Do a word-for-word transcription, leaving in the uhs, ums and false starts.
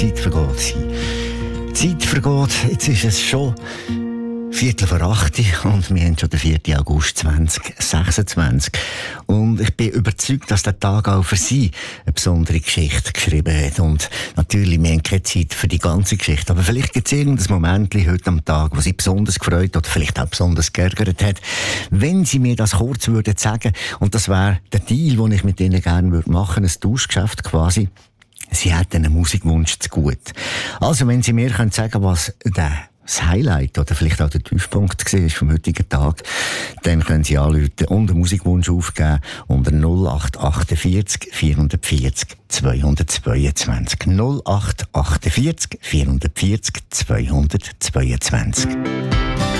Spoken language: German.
Zeit vergeht. Zeit vergeht, jetzt ist es schon Viertel vor acht und wir haben schon den vierten August zwanzig sechsundzwanzig. Und ich bin überzeugt, dass der Tag auch für Sie eine besondere Geschichte geschrieben hat. Und natürlich, wir haben keine Zeit für die ganze Geschichte. Aber vielleicht gibt es irgendein Moment heute am Tag, wo Sie besonders gefreut oder vielleicht auch besonders geärgert hat. Wenn Sie mir das kurz würden sagen, und das wäre der Deal, den ich mit Ihnen gerne würde machen, ein Tauschgeschäft quasi. Sie hätten einen Musikwunsch zu gut. Also, wenn Sie mir können sagen, was der das Highlight oder vielleicht auch der Tiefpunkt war vom heutigen Tag, dann können Sie anrufen und einen Musikwunsch aufgeben unter null acht achtundvierzig vierhundertvierzig zweihundertzweiundzwanzig. null acht achtundvierzig vierhundertvierzig zweihundertzweiundzwanzig.